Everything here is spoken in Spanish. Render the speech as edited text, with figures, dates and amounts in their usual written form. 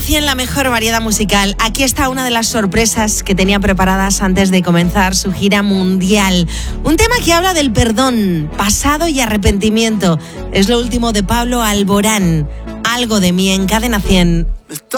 100, la mejor variedad musical. Aquí está una de las sorpresas que tenía preparadas antes de comenzar su gira mundial. Un tema que habla del perdón, pasado y arrepentimiento. Es lo último de Pablo Alborán. Algo de mí en Cadena 100.